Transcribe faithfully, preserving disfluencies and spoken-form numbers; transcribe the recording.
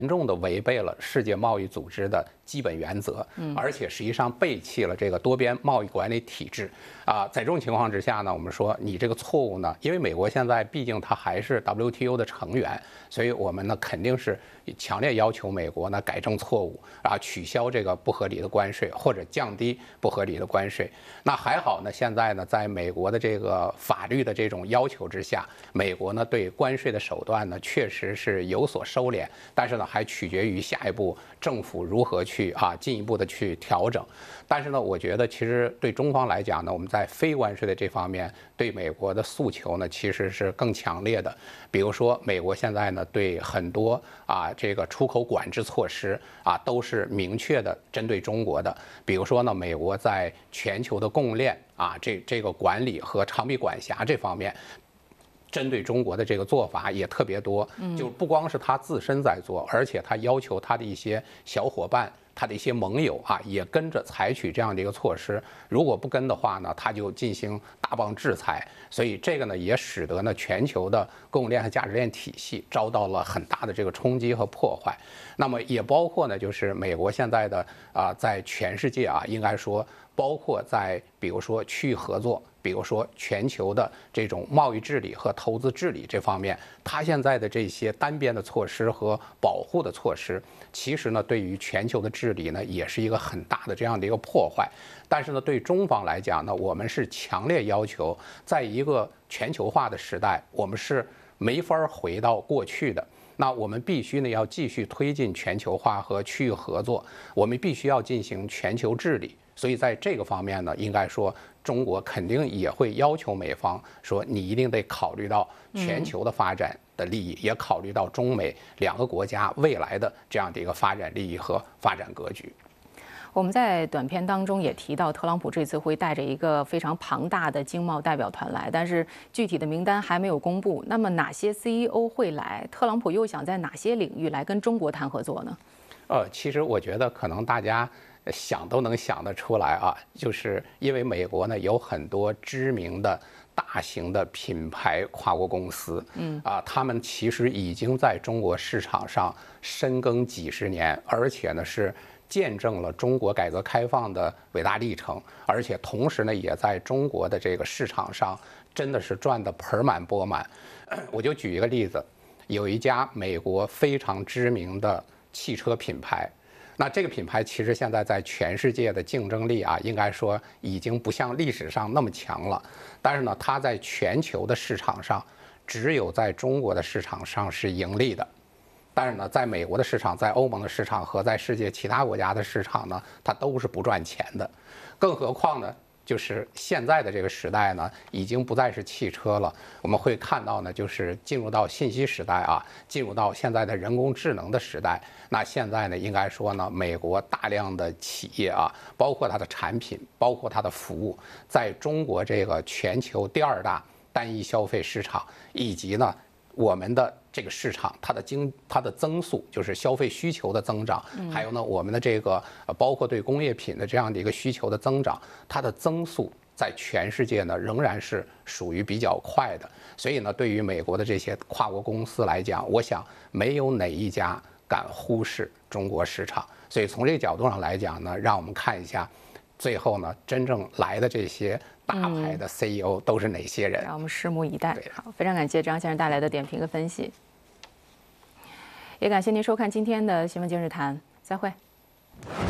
严重的违背了世界贸易组织的基本原则，而且实际上背弃了这个多边贸易管理体制啊。在这种情况之下呢，我们说你这个错误呢，因为美国现在毕竟它还是 W T O 的成员，所以我们呢肯定是强烈要求美国呢改正错误啊，取消这个不合理的关税或者降低不合理的关税。那还好呢，现在呢，在美国的这个法律的这种要求之下，美国呢对关税的手段呢确实是有所收敛，但是呢还取决于下一步政府如何去啊进一步的去调整。但是呢，我觉得其实对中方来讲呢，我们在非关税的这方面对美国的诉求呢其实是更强烈的。比如说，美国现在呢对很多啊这个出口管制措施啊都是明确的针对中国的。比如说呢，美国在全球的供应链啊这这个管理和长臂管辖这方面，针对中国的这个做法也特别多，就不光是他自身在做，而且他要求他的一些小伙伴、他的一些盟友啊，也跟着采取这样的一个措施。如果不跟的话呢，他就进行大棒制裁。所以这个呢，也使得呢全球的供应链和价值链体系遭到了很大的这个冲击和破坏。那么也包括呢，就是美国现在的啊，在全世界啊，应该说。包括在比如说区域合作，比如说全球的这种贸易治理和投资治理这方面，它现在的这些单边的措施和保护的措施，其实呢，对于全球的治理呢，也是一个很大的这样的一个破坏。但是呢，对中方来讲呢，我们是强烈要求，在一个全球化的时代，我们是没法回到过去的。那我们必须呢要继续推进全球化和区域合作，我们必须要进行全球治理。所以在这个方面呢，应该说中国肯定也会要求美方说，你一定得考虑到全球的发展的利益，也考虑到中美两个国家未来的这样的一个发展利益和发展格局。 我们在短片当中也提到，特朗普这次会带着一个非常庞大的经贸代表团来，但是具体的名单还没有公布。那么哪些 C E O 会来？特朗普又想在哪些领域来跟中国谈合作呢？ 呃，其实我觉得可能大家想都能想得出来啊，就是因为美国呢有很多知名的大型的品牌跨国公司，嗯啊，他们其实已经在中国市场上深耕几十年，而且呢是见证了中国改革开放的伟大历程，而且同时呢也在中国的这个市场上真的是赚得盆满钵满。我就举一个例子，有一家美国非常知名的汽车品牌。那这个品牌其实现在在全世界的竞争力啊，应该说已经不像历史上那么强了。但是呢，它在全球的市场上，只有在中国的市场上是盈利的。但是呢，在美国的市场、在欧盟的市场和在世界其他国家的市场呢，它都是不赚钱的。更何况呢，就是现在的这个时代呢，已经不再是汽车了。我们会看到呢，就是进入到信息时代啊，进入到现在的人工智能的时代。那现在呢，应该说呢，美国大量的企业啊，包括它的产品，包括它的服务，在中国这个全球第二大单一消费市场，以及呢我们的这个市场，它的经它的增速，就是消费需求的增长，还有呢我们的这个呃包括对工业品的这样的一个需求的增长，它的增速在全世界呢仍然是属于比较快的。所以呢，对于美国的这些跨国公司来讲，我想没有哪一家敢忽视中国市场。所以从这个角度上来讲呢，让我们看一下最后呢真正来的这些大牌的 C E O 都是哪些人？ 让我们拭目以待。好，非常感谢张先生带来的点评和分析，也感谢您收看今天的新闻今日谈，再会。